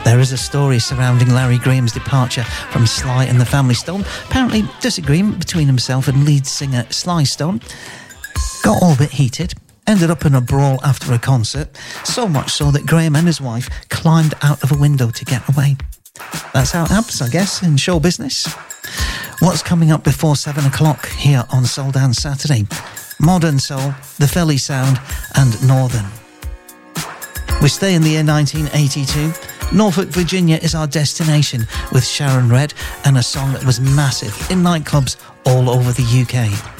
There is a story surrounding Larry Graham's departure from Sly and the Family Stone. Apparently, disagreement between himself and lead singer Sly Stone got all a bit heated. Ended up in a brawl after a concert, so much so that Graham and his wife climbed out of a window to get away. That's how it happens, I guess, in show business. What's coming up before 7 o'clock here on Soul Dance Saturday? Modern Soul, the Philly Sound and Northern. We stay in the year 1982. Norfolk, Virginia is our destination with Sharon Redd and a song that was massive in nightclubs all over the UK.